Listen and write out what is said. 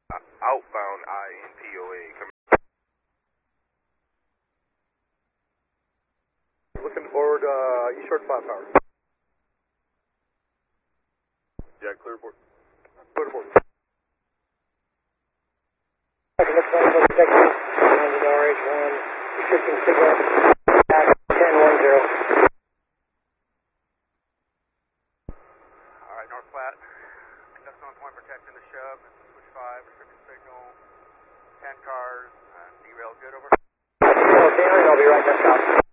Outbound INPOA. Looking forward, East Shore 5 power. Yeah, clear board. Clear board. Looks like we'll take RH1, restricting signal, back 1010. Alright, North Flat. That's on point protecting the shub. Switch 5, restricting signal. 10 cars, derail good over. Okay, I'll be right back out.